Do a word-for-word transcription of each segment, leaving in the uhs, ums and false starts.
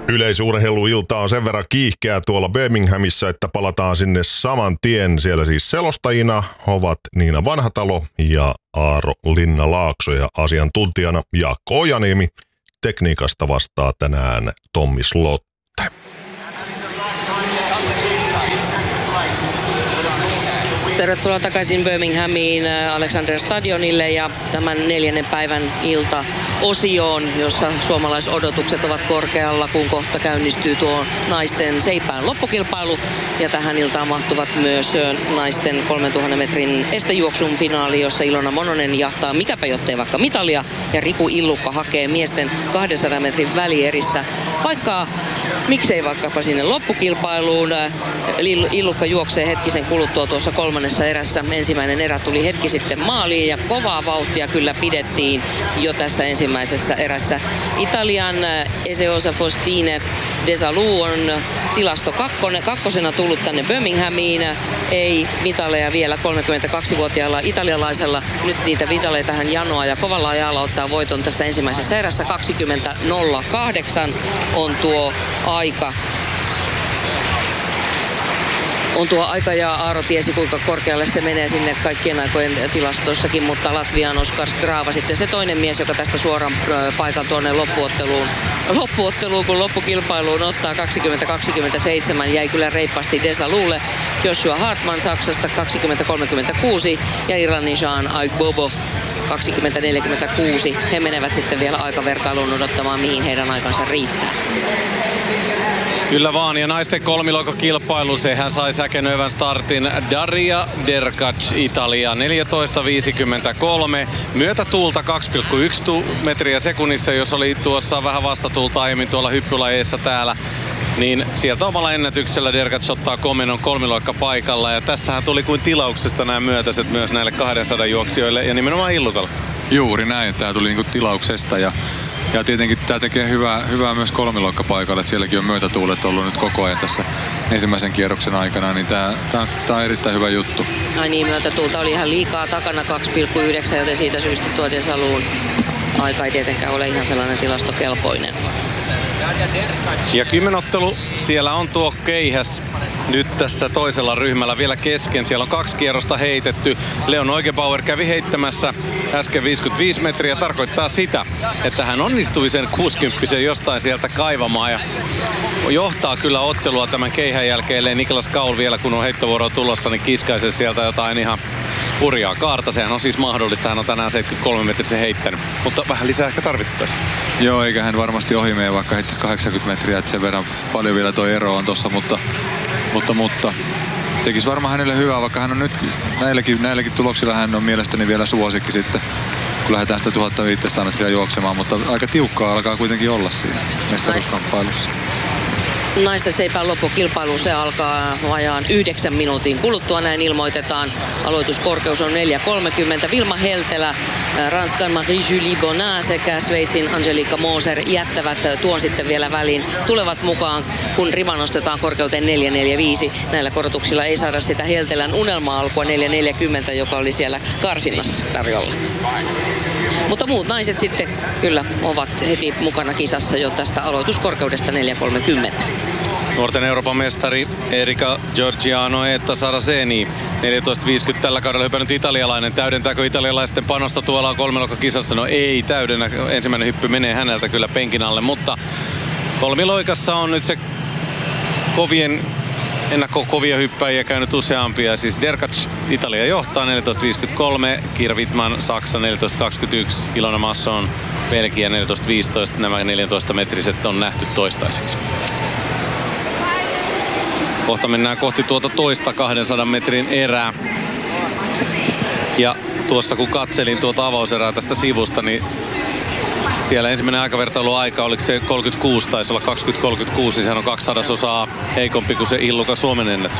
Yleisurheiluilta on sen verran kiihkeä tuolla Birminghamissa, että palataan sinne saman tien. Siellä siis selostajina ovat Niina Vanhatalo ja Aaro Linna-Laakso ja asiantuntijana Jaakko Ojaniemi. Tekniikasta vastaa tänään Tommi Slotte. Tervetuloa takaisin Birminghamiin Alexander Stadionille ja tämän neljännen päivän iltaosioon, jossa suomalaisodotukset ovat korkealla, kun kohta käynnistyy tuo naisten seipään loppukilpailu. Ja tähän iltaan mahtuvat myös naisten kolmentuhannen metrin estejuoksun finaali, jossa Ilona Mononen jahtaa mikäpä jottei vaikka mitalia ja Riku Illukka hakee miesten kahdensadan metrin välierissä vaikka miksei vaikkapa sinne loppukilpailuun. Illukka juoksee hetkisen kuluttua tuossa kolmannessa erässä. Ensimmäinen erä tuli hetki sitten maaliin ja kovaa vauhtia kyllä pidettiin jo tässä ensimmäisessä erässä. Italian Eseosa Faustine Desalou on tilasto kakkonen, kakkosena tullut tänne Birminghamiin. Ei mitaleja vielä kolmekymmentäkaksivuotiaalla italialaisella. Nyt niitä vitaleja tähän janoa ja kovalla ajalla ottaa voiton tässä ensimmäisessä erässä. kaksikymmentä nolla kahdeksan on tuo aika. On tuo aika ja Aaro tiesi kuinka korkealle se menee sinne kaikkien aikojen tilastossakin, mutta Latvian Oskar Skrava sitten se toinen mies, joka tästä suoran paikan tuonne loppuotteluun, loppuotteluun kun loppukilpailuun ottaa kaksikymmentä kaksikymmentäseitsemän, jäi kyllä reippaasti Desaloulle. Joshua Hartman Saksasta kaksikymmentä kolmekymmentäkuusi ja Irlannin Jean Aigbobo kaksikymmentä neljäkymmentäkuusi. He menevät sitten vielä aikavertailuun odottamaan, mihin heidän aikansa riittää. Kyllä vaan, ja naisten kolmiloikokilpailu, sehän sai säkenöivän startin. Daria Derkac, Italia, neljätoista viisikymmentäkolme. Myötätuulta kaksi pilkku yksi metriä sekunnissa, jos oli tuossa vähän vastatuulta aiemmin tuolla hyppylajeissa täällä. Niin sieltä omalla ennätyksellä Derkac ottaa komennon kolmiloikka paikalla. Ja tässähän tuli kuin tilauksesta nämä myötäiset myös näille kahdensadan juoksijoille ja nimenomaan Illukalle. Juuri näin, tämä tuli niinku tilauksesta ja Ja tietenkin tämä tekee hyvää, hyvää myös kolmiloikkapaikalle, että sielläkin on myötätuulet ollut nyt koko ajan tässä ensimmäisen kierroksen aikana, niin tämä, tämä, tämä on erittäin hyvä juttu. Ai niin, myötätuulta oli ihan liikaa takana kaksi pilkku yhdeksän, joten siitä syystä tuo Desaluun aika ei tietenkään ole ihan sellainen tilastokelpoinen. Ja kymmenottelu, siellä on tuo keihäs nyt tässä toisella ryhmällä vielä kesken. Siellä on kaksi kierrosta heitetty. Leon Neugebauer kävi heittämässä äsken viisikymmentäviisi metriä. Tarkoittaa sitä, että hän onnistui sen kuusikymmentä jostain sieltä kaivamaan. Ja johtaa kyllä ottelua tämän keihän jälkeen. Niklas Kaul vielä, kun on heittovuoro tulossa, niin kiskaisi sieltä jotain ihan hurjaa kaarta. Sehän on siis mahdollista. Hän on tänään seitsemänkymmentäkolme metrisen heittänyt. Mutta vähän lisää ehkä tarvittaisiin. Joo, eikä hän varmasti ohi mene, vaikka heittäisi kahdeksankymmentä metriä. Että sen verran paljon vielä tuo ero on tossa, mutta Mutta, mutta tekisi varmaan hänelle hyvää, vaikka hän on nyt näilläkin, näilläkin tuloksilla hän on mielestäni vielä suosikki sitten, kun lähdetään sitä tuhatviisisataa metriä juoksemaan, mutta aika tiukkaa alkaa kuitenkin olla siinä mestaruuskamppailussa. Naisten seipään loppukilpailu, se alkaa vajaan yhdeksän minuutin kuluttua, näin ilmoitetaan. Aloituskorkeus on neljä kolmekymmentä. Vilma Heltelä, Ranskan Marie-Julie Bonin sekä Sveitsin Angelika Moser jättävät tuon sitten vielä väliin. Tulevat mukaan, kun rima nostetaan korkeuteen neljä neljäkymmentäviisi. Näillä korotuksilla ei saada sitä Heltelän unelma-alkua neljä neljäkymmentä, joka oli siellä karsinnassa tarjolla. Mutta muut naiset sitten kyllä ovat heti mukana kisassa jo tästä aloituskorkeudesta neljä kolmekymmentä. Nuorten Euroopan mestari Erika Giorgiano Etta Saraceni. neljätoista viisikymmentä tällä kaudella hypännyt italialainen. Täydentääkö italialaisten panosta tuolla kolmiloikkakisassa? No ei täydennä. Ensimmäinen hyppy menee häneltä kyllä penkin alle, mutta kolmiloikassa on nyt se kovien ennakkokovia hyppäjiä käynyt useampia. Siis Derkac Italia johtaa neljätoista viisikymmentäkolme, Kira Wittmann Saksa neljätoista kaksikymmentäyksi, Ilona Masson Belgia neljätoista viisitoista. Nämä neljätoista metriset on nähty toistaiseksi. Kohta mennään kohti tuota toista kahdensadan metrin erää. Ja tuossa kun katselin tuota avauserää tästä sivusta, niin siellä ensimmäinen aikavertailuaika, oliko se kolmekymmentäkuusi, taisi olla kaksikymmentä kolmekymmentäkuusi, sehän on kaksi sadasosaa heikompi kuin se Illuka Suomen ennätys.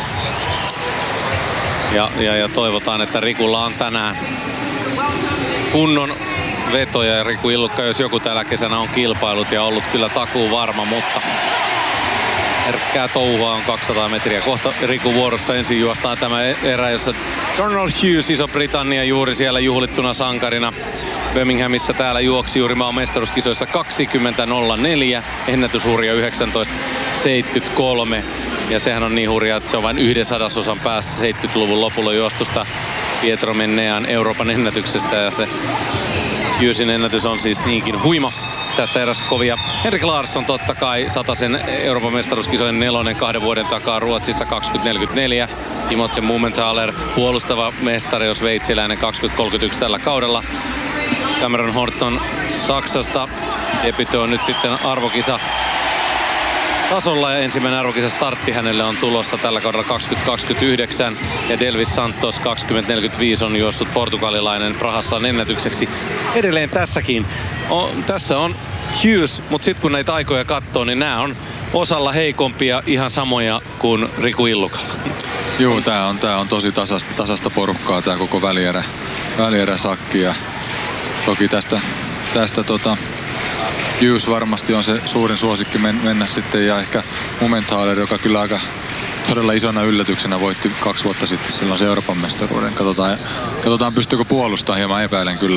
Ja, ja, ja toivotaan, että Rikulla on tänään kunnon vetoja, ja Riku Illukka, jos joku tällä kesänä on kilpailut ja ollut kyllä takuu varma, mutta herkkää touhua on kaksisataa metriä. Kohta Riku vuorossa ensin juostaan tämä erä, jossa Donald Hughes, Iso-Britannia, juuri siellä juhlittuna sankarina. Birminghamissa täällä juoksi juuri maan mestaruuskisoissa kaksikymmentä nolla neljä, ennätyshurja yhdeksäntoista seitsemänkymmentäkolme. Ja sehän on niin hurjaa, että se on vain yhden sadasosan päässä seitsemänkymmentäluvun lopulla juostusta Pietro Mennean Euroopan ennätyksestä. Ja se Hughesin ennätys on siis niinkin huima. Tässä erässä kovia. Henrik Larsson totta kai satasen Euroopan mestaruuskisojen nelonen kahden vuoden takaa Ruotsista kaksikymmentä neljäkymmentäneljä. Timothy Mumenthaler puolustava mestari, jos sveitsiläinen kaksikymmentä kolmekymmentäyksi tällä kaudella. Cameron Horton Saksasta debytoi nyt sitten arvokisa tasolla ja ensimmäinen arvokisa startti hänelle on tulossa tällä kaudella kaksikymmentä kaksikymmentäyhdeksän ja Delvis Santos kaksikymmentä neljäkymmentäviisi on juossut portugalilainen Prahassa ennätykseksi. Edelleen tässäkin, o, tässä on Hughes, mutta sitten kun näitä aikoja katsoo, niin nämä on osalla heikompia ihan samoja kuin Riku Illukalla. Joo, tää on, tää on tosi tasasta, tasasta porukkaa tää koko välierä, välierä sakki ja toki tästä, tästä tota Hughes varmasti on se suurin suosikki mennä sitten ja ehkä Mumenthaler, joka kyllä aika todella isona yllätyksenä voitti kaksi vuotta sitten silloin se Euroopan mestaruuden. Katsotaan, katsotaan pystyykö puolustamaan, hieman epäilen kyllä.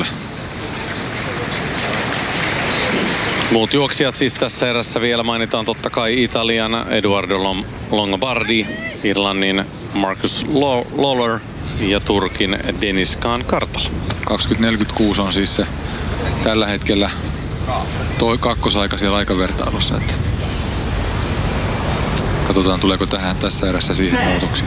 Muut juoksijat siis tässä erässä vielä mainitaan totta kai Italian Eduardo Longobardi, Irlannin Marcus Lawler ja Turkin Deniz Kan Kartal. kaksikymmentä neljäkymmentäkuusi on siis se tällä hetkellä toi kakkosaika siellä aikavertailussa. Että katsotaan tuleeko tähän tässä erässä siihen muutoksia.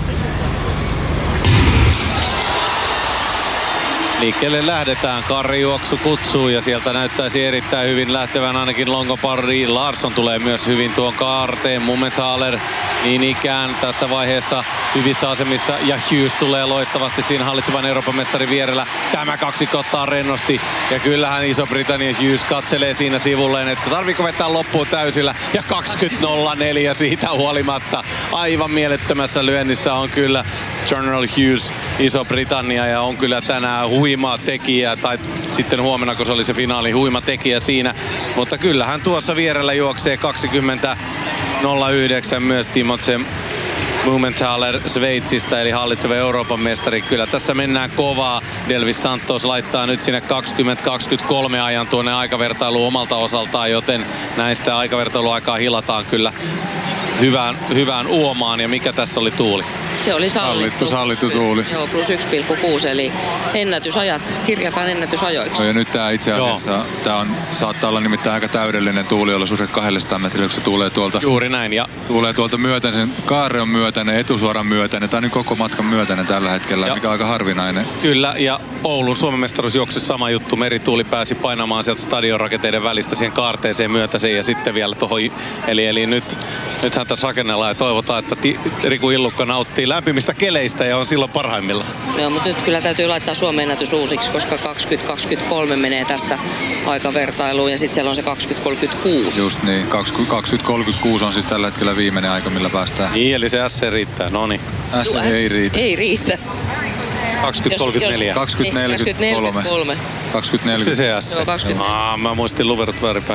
Liikkeelle lähdetään, karrijuoksu kutsuu ja sieltä näyttäisi erittäin hyvin lähtevän ainakin Longobardi. Larsson tulee myös hyvin tuon kaarteen, Mumenthaler niin ikään tässä vaiheessa hyvissä asemissa ja Hughes tulee loistavasti siinä hallitsevan Euroopan mestarin vierellä. Tämä kaksikko ottaa rennosti ja kyllähän Iso-Britannia Hughes katselee siinä sivulleen, että tarviiko vetää loppuun täysillä ja kaksikymmentä nolla neljä siitä huolimatta. Aivan mielettömässä lyönnissä on kyllä General Hughes Iso-Britannia ja on kyllä tänään huima tekijä, tai sitten huomenna, kun se oli se finaali, huima tekijä siinä. Mutta kyllähän tuossa vierellä juoksee kaksikymmentä nolla yhdeksän myös Timothy Mumenthaler Sveitsistä, eli hallitseva Euroopan mestari. Kyllä tässä mennään kovaa. Delvis Santos laittaa nyt sinne kaksikymmentä kaksikymmentäkolme ajan tuonne aikavertailuun omalta osaltaan, joten näistä aikavertailuaikaa hilataan kyllä hyvään, hyvään uomaan. Ja mikä tässä oli tuuli? Se oli sallittu. Sallittu, sallittu tuuli. Joo, plus yksi pilkku kuusi, eli ennätysajat, kirjataan ennätysajoiksi. No ja nyt tää itse asiassa, tää on, saattaa olla nimittäin aika täydellinen tuuliolosuhde kaksisataa metriä, kun se tulee tuolta. Juuri näin. Ja tulee tuolta myöten, sen kaare on myötäinen, etusuoran myötäinen, tää on nyt koko matkan myötäinen tällä hetkellä, ja mikä on aika harvinainen. Kyllä, ja Oulun Suomen mestaruusjuoksussa sama juttu. Merituuli pääsi painamaan sieltä stadionrakenteiden välistä siihen kaarteeseen myötäiseen ja sitten vielä tuohon. Eli, eli nyt, nythän tässä rakennellaan ja toivotaan, että Riku Illukka nauttii lämpimistä keleistä ja on silloin parhaimmillaan. Joo, mutta nyt kyllä täytyy laittaa Suomen ennätys uusiksi, koska kaksikymmentä kaksikymmentäkolme menee tästä aikavertailuun ja sitten siellä on se kaksikymmentä kolmekymmentäkuusi. Just niin, kaksikymmentä kolmekymmentäkuusi on siis tällä hetkellä viimeinen aika, millä päästään. Niin, eli se S riittää, no niin. S ei riitä. Ei riitä. kaksikymmentä kolmekymmentäneljä. kaksikymmentä neljäkymmentäkolme. kaksikymmentä neljäkymmentäkolme. Se se S. Joo, kaksikymmentä. Aa, mä muistin luverot väärinpäin.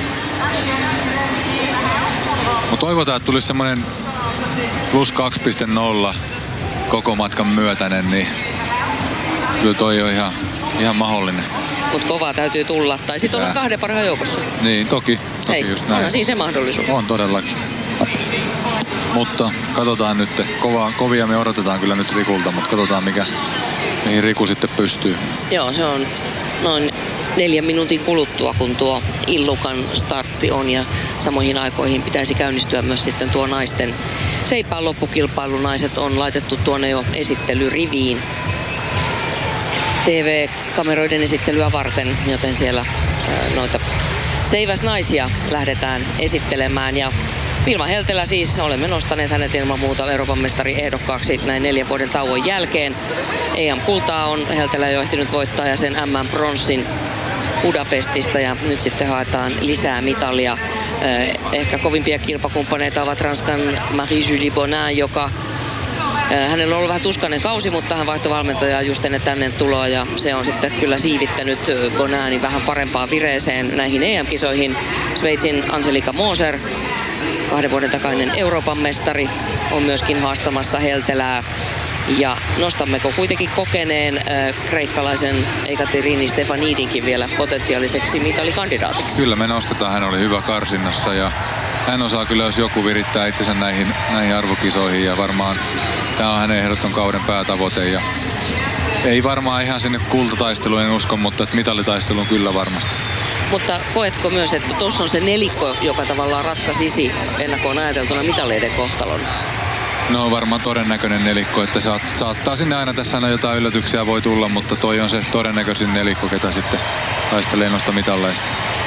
Mutta toivotaan, että tulisi semmoinen plus kaksi piste nolla koko matkan myötäinen, niin kyllä toi on ihan, ihan mahdollinen. Mutta kovaa täytyy tulla. Tai sitten olla kahden parhaan joukossa. Niin, toki. toki Ei, just näin. onhan siinä se mahdollisuus. On todellakin. Mutta katsotaan nyt. Kovaa, kovia me odotetaan kyllä nyt Rikulta, mutta katsotaan mikä, mihin Riku sitten pystyy. Joo, se on noin neljän minuutin kuluttua, kun tuo Illukan startti on ja samoihin aikoihin pitäisi käynnistyä myös sitten tuo naisten seipään loppukilpailu. Naiset on laitettu tuonne jo esittelyriviin T V-kameroiden esittelyä varten, joten siellä noita seiväsnaisia lähdetään esittelemään. Ja Vilma Heltelä siis, olemme nostaneet hänet ilman muuta Euroopan mestari ehdokkaaksi näin neljän vuoden tauon jälkeen. E M-kultaa on Heltelä jo ehtinyt voittaa ja sen M M-pronssin Budapestista ja nyt sitten haetaan lisää mitalia. Ehkä kovimpia kilpakumppaneita ovat Ranskan Marie-Julie Bonin, joka hänellä on ollut vähän tuskainen kausi, mutta hän vaihtoi valmentajaa just ennen tänne tuloa ja se on sitten kyllä siivittänyt Boninin vähän parempaan vireeseen näihin E M-kisoihin. Sveitsin Angelika Moser kahden vuoden takainen Euroopan mestari, on myöskin haastamassa Heltelää. Ja nostammeko kuitenkin kokeneen äh, kreikkalaisen Ekaterini Stefanidinkin vielä potentiaaliseksi mitalikandidaatiksi? Kyllä me nostetaan, hän oli hyvä karsinnassa ja hän osaa kyllä, jos joku virittää itsensä näihin, näihin arvokisoihin ja varmaan tämä on hänen ehdoton kauden päätavoite. Ja ei varmaan ihan sinne kultataisteluun en usko, mutta mitalitaisteluun kyllä varmasti. Mutta koetko myös, että tuossa on se nelikko, joka tavallaan ratkaisisi ennakkoon ajateltuna mitaleiden kohtalon? No varmaan todennäköinen nelikko, että saat, saattaa sinne aina tässä aina jotain yllätyksiä voi tulla, mutta toi on se todennäköisin nelikko, ketä sitten taistelee noista mitalleista.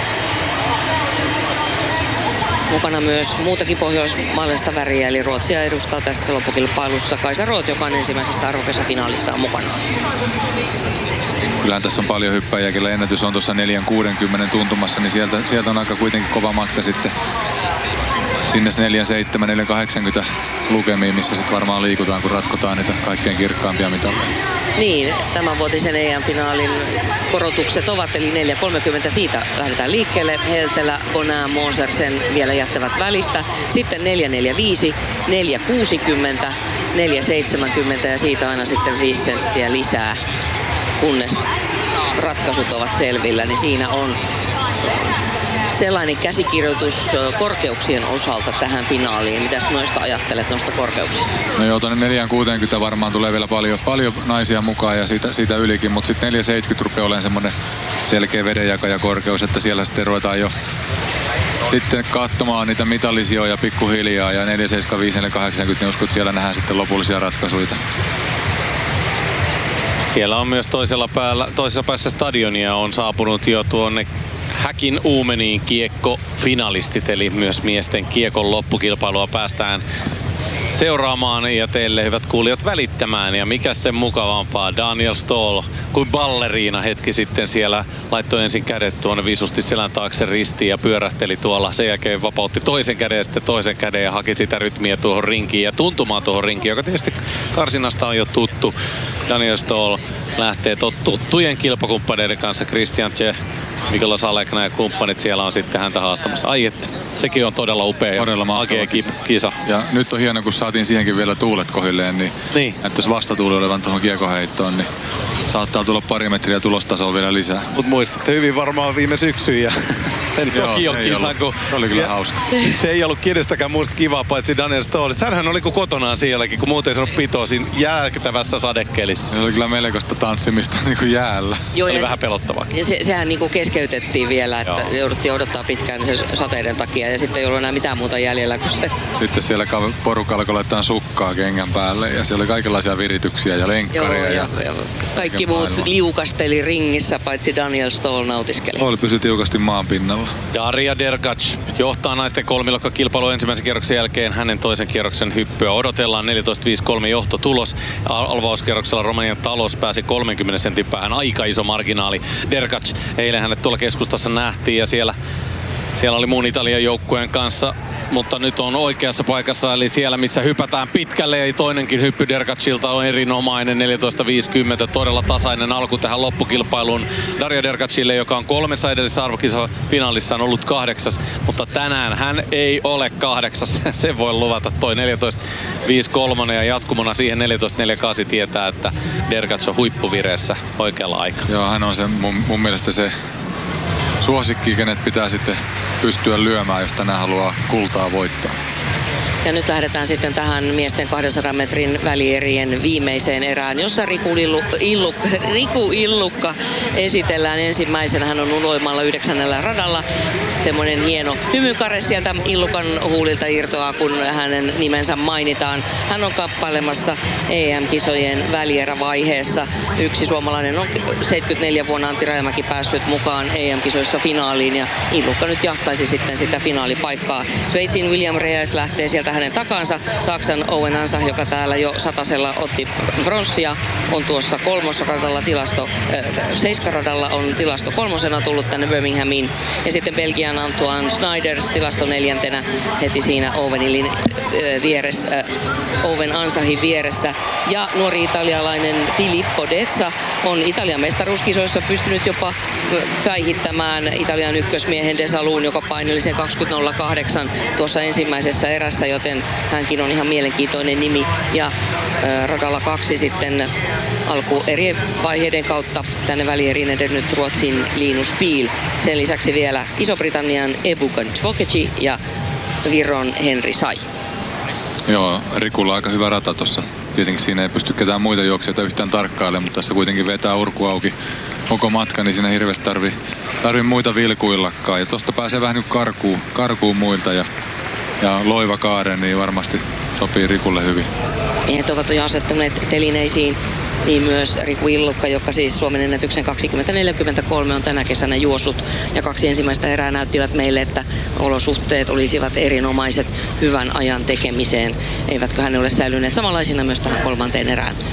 Mukana myös muutakin pohjoismaalaista väriä, eli Ruotsia edustaa tässä loppukilpailussa Kaisa Roth, joka on ensimmäisessä arvokisafinaalissaan mukana. Kyllähän tässä on paljon hyppäjiä, kellä ennätys on tuossa neljä kuusikymmentä tuntumassa, niin sieltä, sieltä on aika kuitenkin kova matka sitten sinne neljä seitsemän neljä kahdeksankymmentä lukemiin, missä sitten varmaan liikutaan, kun ratkotaan niitä kaikkein kirkkaampia mitalleja. Niin, tämänvuotisen E M-finaalin korotukset ovat, eli neljä kolmekymmentä siitä lähdetään liikkeelle. Heltelä, Bonaa, Mosersen vielä jättävät välistä. Sitten neljä neljäkymmentäviisi, neljä kuusikymmentä, neljä seitsemänkymmentä ja siitä aina sitten viisi senttiä lisää, kunnes ratkaisut ovat selvillä, niin siinä on sellainen käsikirjoitus korkeuksien osalta tähän finaaliin. Mitäs noista ajattelet noista korkeuksista? No joo, tuonne neljä kuusikymmentä varmaan tulee vielä paljon, paljon naisia mukaan ja siitä, siitä ylikin, mutta sitten neljä seitsemänkymmentä rupeaa olemaan semmoinen selkeä vedenjaka ja korkeus, että siellä sitten ruvetaan jo sitten katsomaan niitä mitallisijoja pikkuhiljaa ja neljä seitsemänkymmentäviisi neljä kahdeksankymmentä, niin uskon, että siellä nähdään sitten lopullisia ratkaisuja. Siellä on myös toisella päällä, toisessa päässä stadionia on saapunut jo tuonne Häkin Uumeniin kiekko-finalistit, eli myös miesten kiekon loppukilpailua päästään seuraamaan ja teille hyvät kuulijat välittämään. Ja mikä sen mukavampaa, Daniel Ståhl kuin balleriina hetki sitten siellä laittoi ensin kädet tuonne visusti selän taakse ristiin ja pyörähteli tuolla. Sen jälkeen vapautti toisen käden ja sitten toisen käden ja haki sitä rytmiä tuohon rinkiin ja tuntumaan tuohon rinkiin, joka tietysti karsinnasta on jo tuttu. Daniel Ståhl lähtee tuttujen kilpakumppaneiden kanssa, Christian Tse, Mikola Salekna ja kumppanit siellä on sitten häntä haastamassa. Ai että, sekin on todella upea todella ja kisa. kisa. Ja nyt on hieno, kun saatiin siihenkin vielä tuulet kohilleen, niin, niin. näyttäisi vastatuuli olevan tuohon kiekoheittoon, niin saattaa tulla pari metriä tulostasoa vielä lisää. Mut muistatte hyvin varmaan viime syksyn ja sen Tokion kisan, kun se oli kyllä hauska. Se ei ollut kenestäkään muista kivaa, paitsi Daniel Ståhlista. Hänhän oli kuin kotonaan sielläkin, kun muuten ei sanonut pitoa siinä jäätävässä sadekelissä. Se oli kyllä melkoista tanssimista niin kuin jäällä. Joo, oli ja vähän pelottavaa. Ja se, sehän niin kuin keskeytettiin vielä, että Joo. jouduttiin odottaa pitkään sen sateiden takia ja sitten ei ollut enää mitään muuta jäljellä kuin se. Sitten siellä porukalla kun laitetaan sukkaa kengän päälle ja siellä oli kaikenlaisia virityksiä ja lenkkaria. Joo, ja, ja kaikki muut maailma. Liukasteli ringissä, paitsi Daniel Ståhl nautiskeli. Oli pysyi tiukasti maan pinnalla. Daria Derkac johtaa naisten kolmilokkakilpailu ensimmäisen kierroksen jälkeen hänen toisen kierroksen hyppyä. Odotellaan neljätoista viisikymmentäkolme johtotulos. Alvauskierroksella Romanian Talos pääsi kolmenkymmenen sentin päähän. Aika iso marginaali. Derkac, eilen hänet tuolla keskustassa nähtiin ja siellä, siellä oli muun Italian joukkueen kanssa. Mutta nyt on oikeassa paikassa, eli siellä missä hypätään pitkälle ja toinenkin hyppy Derkacilta on erinomainen, neljätoista viisikymmentä, todella tasainen alku tähän loppukilpailuun Daria Derkacille, joka on kolmessa edellisessä arvokisafinaalissa on ollut kahdeksas, mutta tänään hän ei ole kahdeksas, se voi luvata toi neljätoista viisikymmentäkolme ja jatkumona siihen neljätoista neljäkymmentäkahdeksan tietää, että Derkac on huippuvireessä oikealla aikaa. Joo, hän on se mun, mun mielestä se suosikki, kenet pitää sitten pystyä lyömään, jos tänään haluaa kultaa voittaa. Ja nyt lähdetään sitten tähän miesten kahdensadan metrin välierien viimeiseen erään, jossa Riku, Illu, Illu, Riku Illukka esitellään ensimmäisenä. Hän on uloimalla yhdeksännellä radalla. Semmoinen hieno hymykare sieltä Illukan huulilta irtoaa, kun hänen nimensä mainitaan. Hän on kamppailemassa E M-kisojen välierävaiheessa. Yksi suomalainen on seitsemänkymmentäneljä vuonna Antti Rajamäki päässyt mukaan E M-kisoissa finaaliin ja Illukka nyt jahtaisi sitten sitä finaalipaikkaa. Sveitsin William Rees lähtee sieltä hänen takansa. Saksan Owen Ansah, joka täällä jo satasella otti bronssia, on tuossa kolmosradalla tilasto, äh, seiskaradalla on tilasto kolmosena tullut tänne Birminghamiin. Ja sitten Belgian Antoine Snyders tilasto neljäntenä heti siinä Owenilin äh, vieressä, äh, Owen Ansahin vieressä. Ja nuori italialainen Filippo Dezza on Italian mestaruuskisoissa pystynyt jopa päihittämään Italian ykkösmiehen Desaluun, joka paineli sen kaksikymmentä nolla kahdeksan tuossa ensimmäisessä erässä, joten hänkin on ihan mielenkiintoinen nimi. Ja äh, radalla kaksi sitten alku eri vaiheiden kautta tänne välieriin edennyt Ruotsin Linus Pihl. Sen lisäksi vielä Iso-Britannian Ebukan Tvokeci ja Viron Henri Sai. Joo, Rikulla aika hyvä rata tuossa. Tietenkin siinä ei pysty ketään muita juoksijoita yhtään tarkkailemaan, mutta tässä kuitenkin vetää urku auki koko matka, niin siinä hirveästi tarvii, tarvii muita vilkuillakaan. Ja tuosta pääsee vähän niin karkuun, karkuun muilta ja, ja loiva kaaren, niin varmasti sopii Rikulle hyvin. Miehet ovat jo asettuneet telineisiin, niin myös Riku Illukka, joka siis Suomen ennätyksen kaksikymmentä neljäkymmentäkolme on tänä kesänä juossut. Ja kaksi ensimmäistä erää näyttivät meille, että olosuhteet olisivat erinomaiset hyvän ajan tekemiseen. Eivätkö hän ole säilyneet samanlaisina myös tähän kolmanteen erään